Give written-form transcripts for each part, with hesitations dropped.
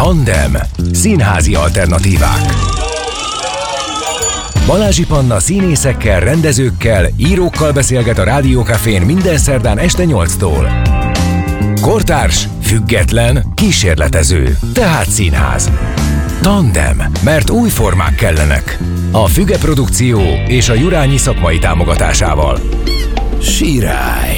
Tandem. Színházi alternatívák. Balázsi Panna színészekkel, rendezőkkel, írókkal beszélget a Rádió Cafén minden szerdán este 8-tól. Kortárs, független, kísérletező, tehát színház. Tandem, mert új formák kellenek. A Füge Produkció és a Jurányi szakmai támogatásával. Sirály!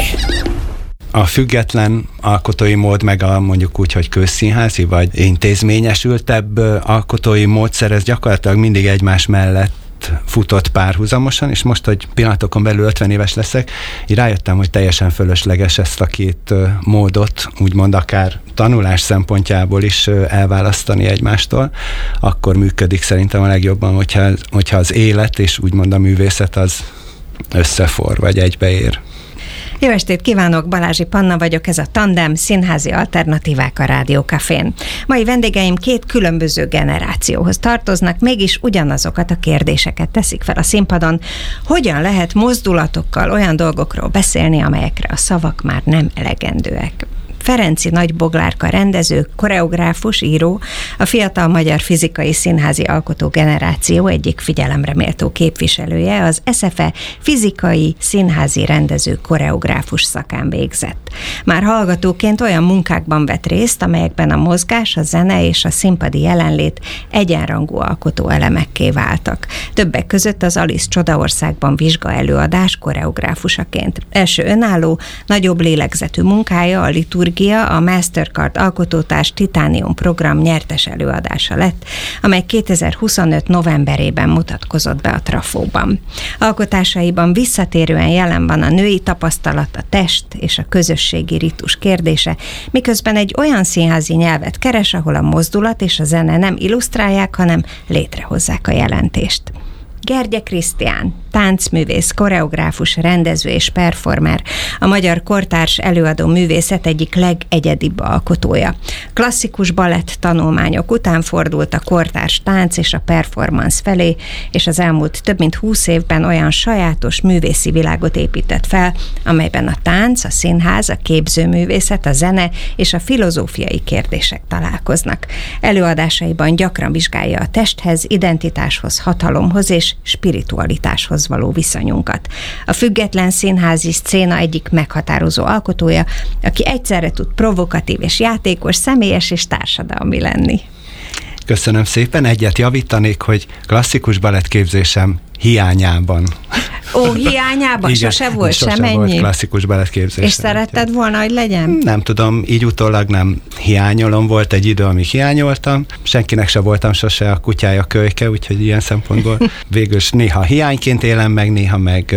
A független alkotói mód, meg a mondjuk úgy, hogy közszínházi vagy intézményesültebb alkotói módszer, ez gyakorlatilag mindig egymás mellett futott párhuzamosan, és most, hogy pillanatokon belül 50 éves leszek, így rájöttem, hogy teljesen fölösleges ezt a két módot, úgymond akár tanulás szempontjából is elválasztani egymástól, akkor működik szerintem a legjobban, hogyha az élet és úgymond a művészet az összefor, vagy egybeér. Jó estét kívánok, Balázsi Panna vagyok, ez a Tandem, színházi alternatívák a Rádió Cafén. Mai vendégeim két különböző generációhoz tartoznak, mégis ugyanazokat a kérdéseket teszik fel a színpadon. Hogyan lehet mozdulatokkal olyan dolgokról beszélni, amelyekre a szavak már nem elegendőek? Ferenczy Nagy Boglárka rendező, koreográfus, író, a fiatal magyar fizikai színházi alkotó generáció egyik figyelemre méltó képviselője, az SFE fizikai színházi rendező koreográfus szakán végzett. Már hallgatóként olyan munkákban vett részt, amelyekben a mozgás, a zene és a színpadi jelenlét egyenrangú alkotó elemekké váltak. Többek között az Alice Csodaországban vizsgaelőadás koreográfusaként. Első önálló, nagyobb lélegzetű munkája a liturgia, a Mastercard alkotótárs Titánium program nyertes előadása lett, amely 2025 novemberében mutatkozott be a Trafóban. Alkotásaiban visszatérően jelen van a női tapasztalat, a test és a közösségi ritus kérdése, miközben egy olyan színházi nyelvet keres, ahol a mozdulat és a zene nem illusztrálják, hanem létrehozzák a jelentést. Gergye Krisztián, táncművész, koreográfus, rendező és performer, a magyar kortárs előadó művészet egyik legegyedibb alkotója. Klasszikus balett tanulmányok után fordult a kortárs tánc és a performance felé, és az elmúlt több mint 20 évben olyan sajátos művészi világot épített fel, amelyben a tánc, a színház, a képzőművészet, a zene és a filozófiai kérdések találkoznak. Előadásaiban gyakran vizsgálja a testhez, identitáshoz, hatalomhoz és spiritualitáshoz való viszonyunkat. A független színházi szcéna egyik meghatározó alkotója, aki egyszerre tud provokatív és játékos, személyes és társadalmi lenni. Köszönöm szépen, egyet javítanék, hogy klasszikus balettképzésem hiányában. Hiányában? Igen, sose volt sose sem ennyi? Volt klasszikus balettképzésem. És szeretted volna, hogy legyen? Nem tudom, így utólag nem hiányolom, volt egy idő, amíg hiányoltam. Senkinek se voltam sose a kutyája kölyke, úgyhogy ilyen szempontból végül is néha hiányként élem meg, néha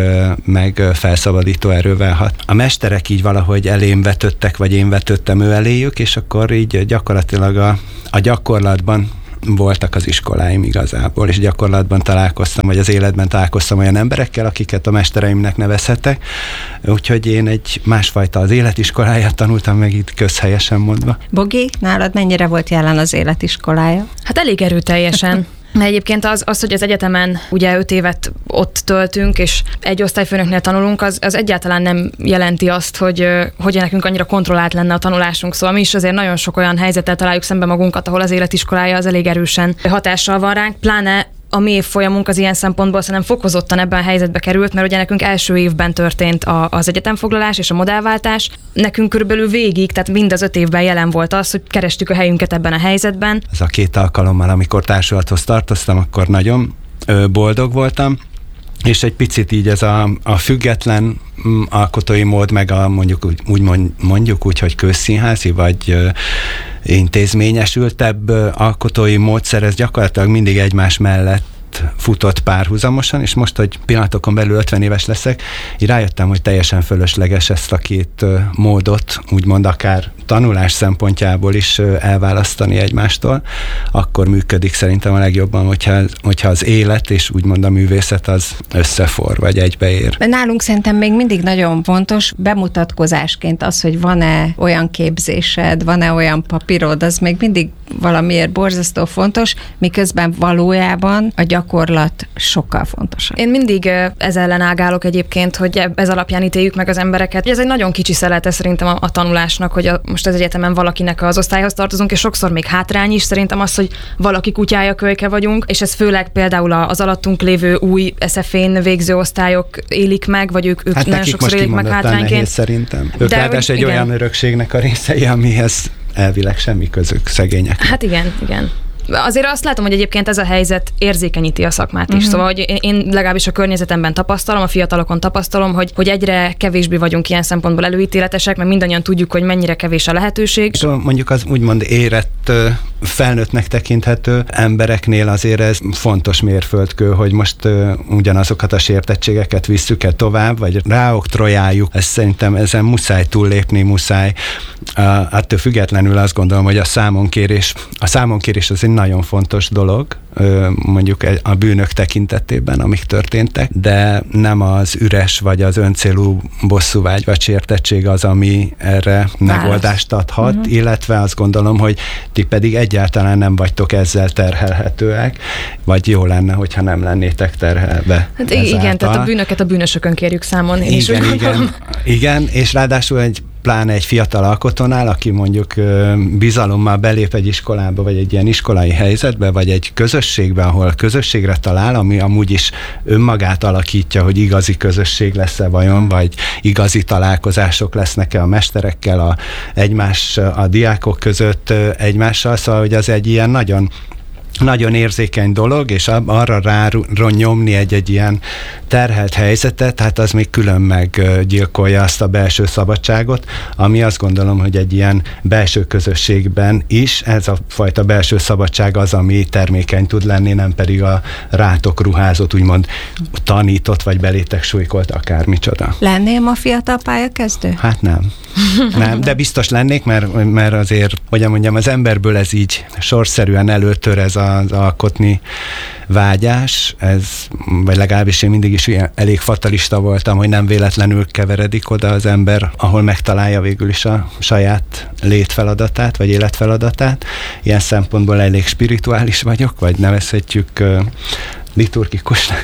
meg felszabadító erővel hat. A mesterek így valahogy elém vetődtek, vagy én vetődtem ő eléjük, és akkor így gyakorlatilag a gyakorlatban voltak az iskoláim igazából, és gyakorlatban találkoztam, vagy az életben találkoztam olyan emberekkel, akiket a mestereimnek nevezhetek, úgyhogy én egy másfajta az életiskoláját tanultam meg itt közhelyesen mondva. Bogi, nálad mennyire volt jelen az életiskolája? Hát elég erőteljesen. Egyébként az, hogy az egyetemen ugye 5 évet ott töltünk, és egy osztályfőnöknél tanulunk, az egyáltalán nem jelenti azt, hogy nekünk annyira kontrollált lenne a tanulásunk. Szóval mi is azért nagyon sok olyan helyzettel találjuk szembe magunkat, ahol az életiskolája az elég erősen hatással van ránk, pláne a mi évfolyamunk az ilyen szempontból szerintem fokozottan ebben a helyzetbe került, mert ugye nekünk első évben történt az egyetemfoglalás és a modellváltás. Nekünk körülbelül végig, tehát mind az 5 évben jelen volt az, hogy kerestük a helyünket ebben a helyzetben. Ez a 2 alkalommal, amikor társulathoz tartoztam, akkor nagyon boldog voltam, és egy picit így ez a független alkotói mód, meg a mondjuk úgy, hogy közszínházi, vagy intézményesültebb alkotói módszer, ez gyakorlatilag mindig egymás mellett futott párhuzamosan, és most, hogy pillanatokon belül 50 éves leszek, így rájöttem, hogy teljesen fölösleges ezt a két módot, úgymond akár tanulás szempontjából is elválasztani egymástól, akkor működik szerintem a legjobban, hogyha az élet és úgymond a művészet az összefor, vagy egybeér. Nálunk szerintem még mindig nagyon fontos bemutatkozásként az, hogy van-e olyan képzésed, van-e olyan papírod, az még mindig valamiért borzasztó fontos, miközben valójában a gyakorlat sokkal fontosabb. Én mindig ez ellen ágálok egyébként, hogy ez alapján ítéljük meg az embereket. Ez egy nagyon kicsi szelete szerintem a tanulásnak, hogy most az egyetemen valakinek az osztályhoz tartozunk, és sokszor még hátrány is szerintem az, hogy valaki kutyája, kölyke vagyunk, és ez főleg például az alattunk lévő új SZF-én végző osztályok élik meg, vagy ők hát nagyon sokszor élik meg hátrányként. Nehéz, szerintem. Ők ráadásul egy olyan örökségnek a részei, amihez elvileg semmi közük, szegények. Hát igen. Azért azt látom, hogy egyébként ez a helyzet érzékenyíti a szakmát is. Szóval, hogy én legalábbis a környezetemben tapasztalom, a fiatalokon tapasztalom, hogy egyre kevésbé vagyunk ilyen szempontból előítéletesek, mert mindannyian tudjuk, hogy mennyire kevés a lehetőség. Mondjuk az úgymond érett, felnőttnek tekinthető embereknél azért ez fontos mérföldkő, hogy most ugyanazokat a sértettségeket visszük-e tovább, vagy ráoktrojáljuk. Ezt szerintem ezen muszáj túllépni, muszáj. Attól függetlenül azt gondolom, hogy a számonkérés az egy nagyon fontos dolog, mondjuk a bűnök tekintetében, amik történtek, de nem az üres vagy az öncélú bosszúvágy vagy sértettség az, ami erre megoldást adhat, illetve azt gondolom, hogy ti pedig egyáltalán nem vagytok ezzel terhelhetőek, vagy jó lenne, hogyha nem lennétek terhelve. Hát igen, tehát a bűnöket a bűnösökön kérjük számon. Igen, és ráadásul pláne egy fiatal alkotónál, aki mondjuk bizalommal belép egy iskolába, vagy egy ilyen iskolai helyzetbe, vagy egy közösségbe, ahol közösségre talál, ami amúgy is önmagát alakítja, hogy igazi közösség lesz-e vajon, vagy igazi találkozások lesznek-e a mesterekkel, a diákok között egymással, szóval hogy az egy ilyen nagyon érzékeny dolog, és arra nyomni egy ilyen terhelt helyzetet, hát az még külön meggyilkolja azt a belső szabadságot, ami azt gondolom, hogy egy ilyen belső közösségben is ez a fajta belső szabadság az, ami termékeny tud lenni, nem pedig a rátok ruházott, úgymond tanított, vagy belétek súlykolt akármicsoda. Lennél ma fiatal pályakezdő? Hát nem. Nem, de biztos lennék, mert azért, hogyan mondjam, az emberből ez így sorszerűen előtör ez az alkotni vágyás, vagy legalábbis én mindig is elég fatalista voltam, hogy nem véletlenül keveredik oda az ember, ahol megtalálja végül is a saját létfeladatát, vagy életfeladatát. Ilyen szempontból elég spirituális vagyok, vagy nevezhetjük liturgikusnak.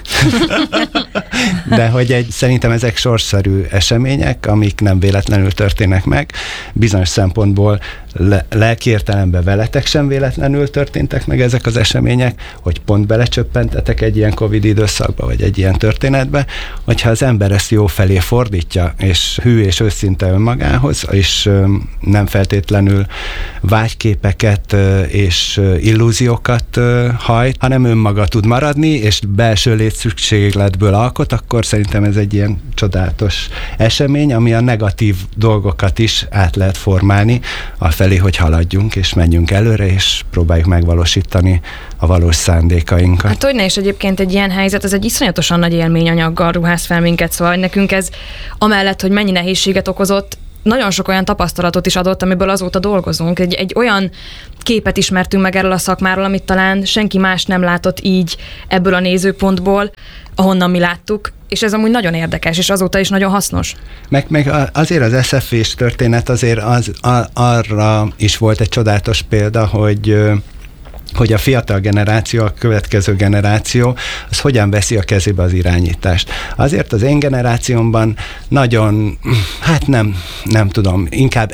De hogy szerintem ezek sorszerű események, amik nem véletlenül történnek meg, bizonyos szempontból lelki értelemben veletek sem véletlenül történtek meg ezek az események, hogy pont belecsöppentetek egy ilyen Covid időszakba, vagy egy ilyen történetbe, hogyha az ember ezt jó felé fordítja, és hű és őszinte önmagához, és nem feltétlenül vágyképeket és illúziókat hajt, hanem önmaga tud maradni, és belső létszükségletből alkot, akkor szerintem ez egy ilyen csodálatos esemény, ami a negatív dolgokat is át lehet formálni afelé, hogy haladjunk, és menjünk előre, és próbáljuk megvalósítani a valós szándékainkat. Hát hogyne is egyébként egy ilyen helyzet, ez egy iszonyatosan nagy élményanyaggal ruház fel minket, szóval nekünk ez amellett, hogy mennyi nehézséget okozott, nagyon sok olyan tapasztalatot is adott, amiből azóta dolgozunk. Egy olyan képet ismertünk meg erről a szakmáról, amit talán senki más nem látott így ebből a nézőpontból, ahonnan mi láttuk, és ez amúgy nagyon érdekes, és azóta is nagyon hasznos. Meg azért az SZF-s történet azért arra is volt egy csodálatos példa, hogy a fiatal generáció, a következő generáció, az hogyan veszi a kezébe az irányítást. Azért az én generációmban nagyon, hát nem tudom, inkább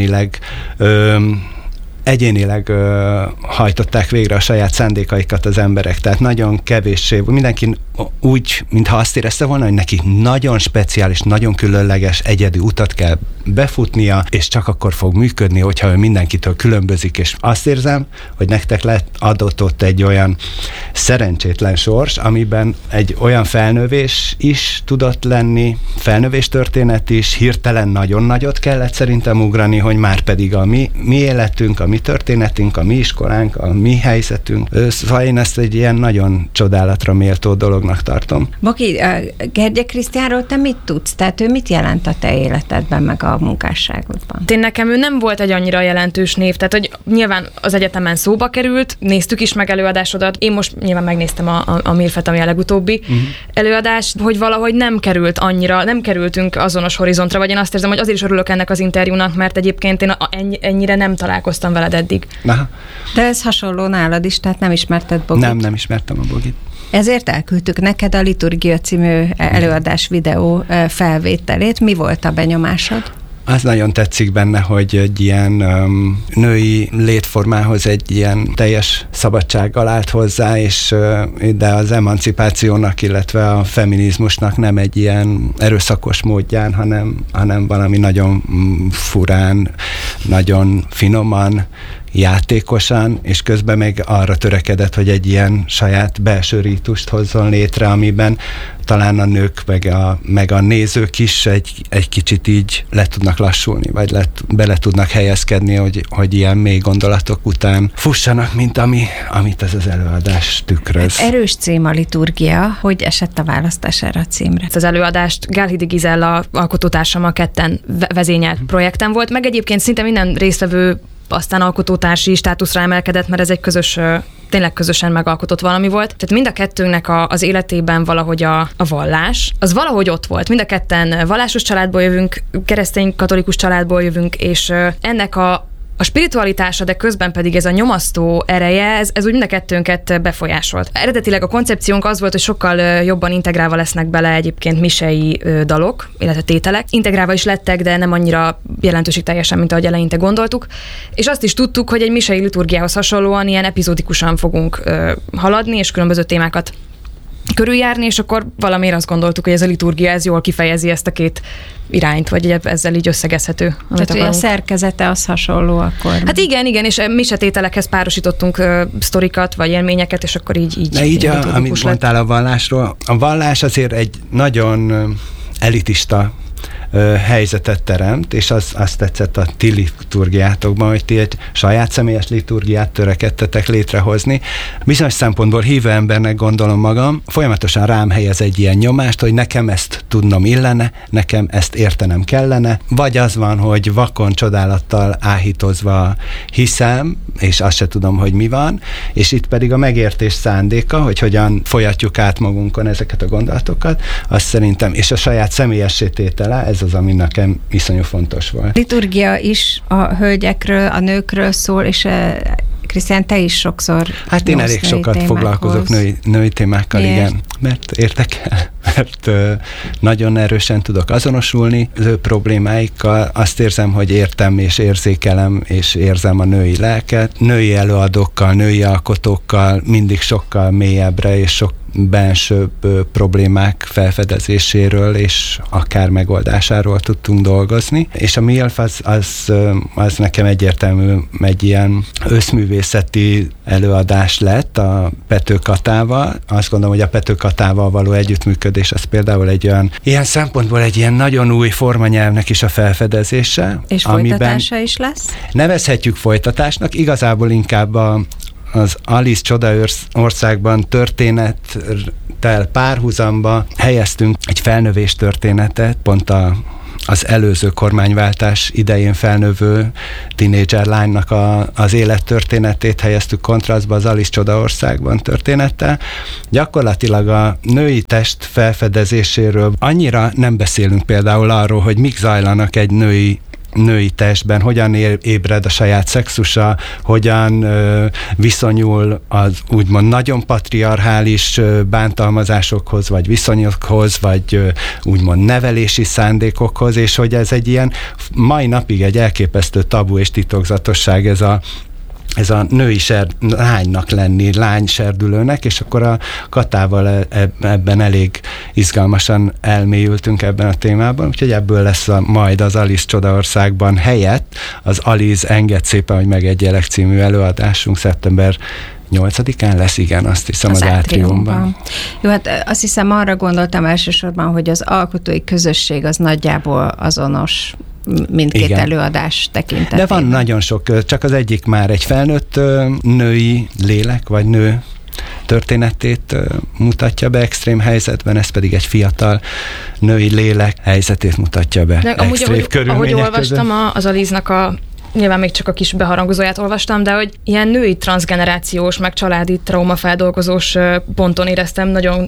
egyénileg hajtották végre a saját szándékaikat az emberek, tehát nagyon kevéssé, mindenki úgy, mintha azt érezte volna, hogy neki nagyon speciális, nagyon különleges, egyedi utat kell befutnia, és csak akkor fog működni, hogyha ő mindenkitől különbözik, és azt érzem, hogy nektek adott ott egy olyan szerencsétlen sors, amiben egy olyan felnövés is tudott lenni, felnövés történet is, hirtelen nagyon nagyot kellett szerintem ugrani, hogy már pedig a mi életünk, a mi történetünk, a mi iskolánk, a mi helyzetünk. Szóval én ezt egy ilyen nagyon csodálatra méltó dolognak tartom. Boki, Gergye Krisztiánról te mit tudsz? Tehát ő mit jelent a te életedben, meg a munkásságodban? Nekem ő nem volt egy annyira jelentős név, tehát hogy nyilván az egyetemen szóba került, néztük is meg előadásodat. Én most nyilván megnéztem a Mirfet, ami a legutóbbi előadás, hogy valahogy nem kerültünk azonos horizontra, vagy én azt érzem, hogy azért is örülök ennek az interjúnak, mert egyébként én ennyire nem találkoztam veled eddig. Aha. De ez hasonló nálad is, tehát nem ismerted Bogit? Nem ismertem a Bogit. Ezért elküldtük neked a Liturgia című előadás videó felvételét. Mi volt a benyomásod? Az nagyon tetszik benne, hogy egy ilyen női létformához egy ilyen teljes szabadsággal állt hozzá, de az emancipációnak, illetve a feminizmusnak nem egy ilyen erőszakos módján, hanem valami nagyon furán, nagyon finoman, játékosan, és közben még arra törekedett, hogy egy ilyen saját belső rítust hozzon létre, amiben talán a nők meg a nézők is egy kicsit így le tudnak lassulni, vagy bele tudnak helyezkedni, hogy ilyen mély gondolatok után fussanak, mint amit ez az előadás tükröz. Erős cím a Liturgia. Hogy esett a választás erre a címre? Az előadást Gálhidi Gizella alkotótársammal ketten vezényelt projekten volt, meg egyébként szinte minden résztvevő aztán alkotótársi státuszra emelkedett, mert ez egy tényleg közösen megalkotott valami volt. Tehát mind a kettőnknek az életében valahogy a vallás, az valahogy ott volt. Mind a ketten vallásos családból jövünk, keresztény katolikus családból jövünk, és ennek a spiritualitása, de közben pedig ez a nyomasztó ereje, ez úgy mind a kettőnket befolyásolt. Eredetileg a koncepciónk az volt, hogy sokkal jobban integrálva lesznek bele egyébként misei dalok, illetve tételek. Integrálva is lettek, de nem annyira jelentőségteljesen, mint ahogy eleinte gondoltuk. És azt is tudtuk, hogy egy misei liturgiához hasonlóan ilyen epizódikusan fogunk haladni, és különböző témákat körüljárni, és akkor valamiért azt gondoltuk, hogy ez a liturgia, ez jól kifejezi ezt a két irányt, vagy ezzel így összegezhető. Tehát, hogy a szerkezete az hasonló akkor. Hát igen, és misetételekhez párosítottunk sztorikat, vagy élményeket, és akkor így de így amit mondtál a vallásról, a vallás azért egy nagyon elitista helyzetet teremt, és azt tetszett a ti liturgiátokban, hogy ti egy saját személyes liturgiát törekedtetek létrehozni. Bizonyos szempontból hívő embernek gondolom magam, folyamatosan rám helyez egy ilyen nyomást, hogy nekem ezt tudnom illene, nekem ezt értenem kellene, vagy az van, hogy vakon csodálattal áhítozva hiszem, és azt se tudom, hogy mi van, és itt pedig a megértés szándéka, hogy hogyan folyatjuk át magunkon ezeket a gondolatokat, azt szerintem, és a saját személyessé tétele, ez az, ami nekem iszonyú fontos volt. Liturgia is a hölgyekről, a nőkről szól, és Krisztián, te is sokszor hát én elég sokat foglalkozok női témákkal, igen, mert érdekel, mert nagyon erősen tudok azonosulni az ő problémáikkal, azt érzem, hogy értem és érzékelem, és érzem a női lelket. Női előadókkal, női alkotókkal mindig sokkal mélyebbre és sok bensőbb problémák felfedezéséről és akár megoldásáról tudtunk dolgozni. És a MILF az nekem egyértelmű egy ilyen összművészeti előadás lett a Pető Katával. Azt gondolom, hogy a Pető Katával való együttműködés az például egy olyan, ilyen szempontból egy ilyen nagyon új formanyelvnek is a felfedezése. És folytatása is lesz? Nevezhetjük folytatásnak, igazából inkább az Alice Csodaországban történettel párhuzamba helyeztünk egy felnövés történetet, pont az előző kormányváltás idején felnövő tínédzser lánynak az élettörténetét helyeztük kontrasztba az Alice Csodaországban történettel. Gyakorlatilag a női test felfedezéséről annyira nem beszélünk például arról, hogy mik zajlanak egy női testben, hogyan ébred a saját szexusa, hogyan viszonyul az úgymond nagyon patriarchális bántalmazásokhoz, vagy viszonyokhoz, vagy úgymond nevelési szándékokhoz, és hogy ez egy ilyen mai napig egy elképesztő tabu és titokzatosság ez a női lánynak lenni, lányserdülőnek, és akkor a Katával ebben elég izgalmasan elmélyültünk ebben a témában, úgyhogy ebből lesz majd az Alice Csodaországban helyett az Alice Engedd szépen, hogy megegyelek című előadásunk szeptember 8-án lesz, igen, azt hiszem az átriumban. Jó, hát azt hiszem arra gondoltam elsősorban, hogy az alkotói közösség az nagyjából azonos mindkét igen. előadás tekintetében. De van nagyon sok, csak az egyik már egy felnőtt női lélek, vagy nő történetét mutatja be extrém helyzetben, ez pedig egy fiatal női lélek helyzetét mutatja be. De amúgy, ahogy olvastam az Alice-nak nyilván még csak a kis beharangozóját olvastam, de hogy ilyen női transzgenerációs, meg családi traumafeldolgozós ponton éreztem nagyon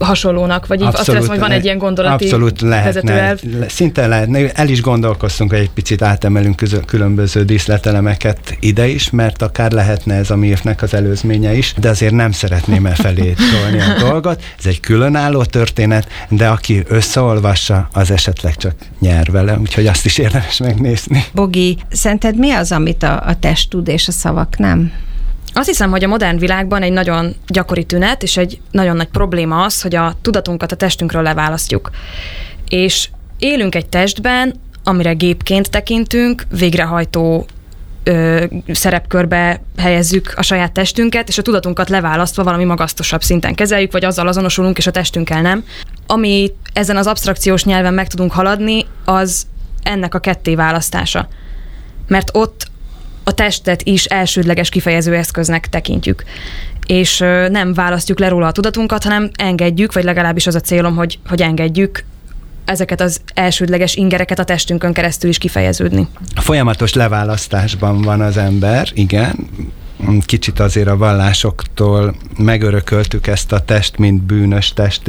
hasonlónak, vagy abszolút, azt hiszem, hogy van egy ilyen gondolati abszolút vezetőelv. Szinte lehetne. El is gondolkoztunk, hogy egy picit átemelünk különböző díszletelemeket ide is, mert akár lehetne ez a MILF-nek az előzménye is, de azért nem szeretném elfelé tolni a dolgot. Ez egy különálló történet, de aki összeolvassa, az esetleg csak nyer vele, úgyhogy azt is érdemes megnézni. Bogi, szerinted mi az, amit a test tud, és a szavak nem? Azt hiszem, hogy a modern világban egy nagyon gyakori tünet, és egy nagyon nagy probléma az, hogy a tudatunkat a testünkről leválasztjuk. És élünk egy testben, amire gépként tekintünk, végrehajtó szerepkörbe helyezzük a saját testünket, és a tudatunkat leválasztva valami magasztosabb szinten kezeljük, vagy azzal azonosulunk, és a testünkkel nem. Ami ezen az absztrakciós nyelven meg tudunk haladni, az ennek a kettéválasztása. Mert ott a testet is elsődleges kifejező eszköznek tekintjük. És nem választjuk le róla a tudatunkat, hanem engedjük, vagy legalábbis az a célom, hogy engedjük ezeket az elsődleges ingereket a testünkön keresztül is kifejeződni. Folyamatos leválasztásban van az ember, igen. Kicsit azért a vallásoktól megörököltük ezt a test, mint bűnös test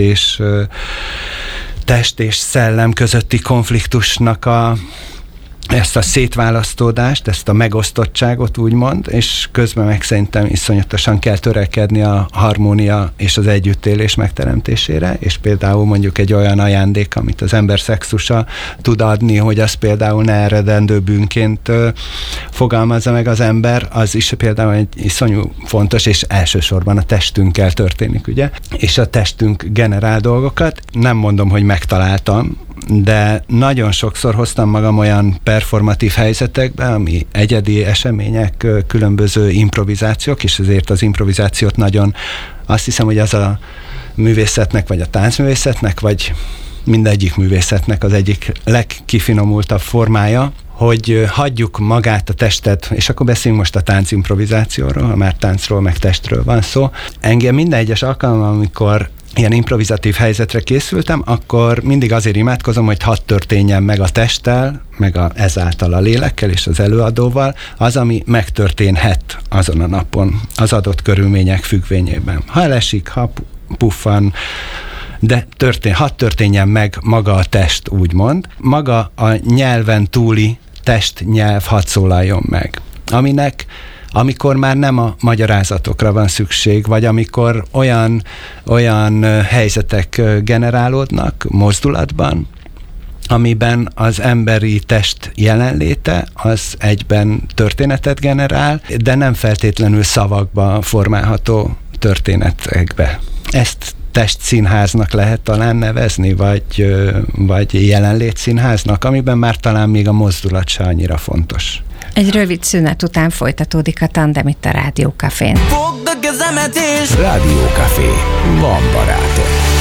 és szellem közötti konfliktusnak ezt a szétválasztódást, ezt a megosztottságot úgymond, és közben meg szerintem iszonyatosan kell törekedni a harmónia és az együttélés megteremtésére, és például mondjuk egy olyan ajándék, amit az ember szexusa tud adni, hogy az például ne eredendő bűnként fogalmazza meg az ember, az is például egy iszonyú fontos, és elsősorban a testünkkel történik, ugye? És a testünk generál dolgokat. Nem mondom, hogy megtaláltam, de nagyon sokszor hoztam magam olyan performatív helyzetekbe, ami egyedi események, különböző improvizációk, és ezért az improvizációt nagyon, azt hiszem, hogy az a művészetnek, vagy a táncművészetnek, vagy mindegyik művészetnek az egyik legkifinomultabb formája, hogy hagyjuk magát a testet, és akkor beszéljünk most a táncimprovizációról, ha már táncról, meg testről van szó. Engem minden egyes alkalommal, amikor ilyen improvizatív helyzetre készültem, akkor mindig azért imádkozom, hogy hadd történjen meg a testtel, meg ezáltal a lélekkel és az előadóval, az, ami megtörténhet azon a napon, az adott körülmények függvényében. Ha elesik, ha puffan, de hadd történjen meg maga a test, úgymond. Maga a nyelven túli testnyelv hadd szólaljon meg, amikor már nem a magyarázatokra van szükség, vagy amikor olyan helyzetek generálódnak mozdulatban, amiben az emberi test jelenléte az egyben történetet generál, de nem feltétlenül szavakba formálható történetekbe. Ezt testszínháznak lehet talán nevezni, vagy jelenlétszínháznak, amiben már talán még a mozdulat se annyira fontos. Egy rövid szünet után folytatódik a Tandem itt a Rádió Cafén. Rádió Café. Van barátok.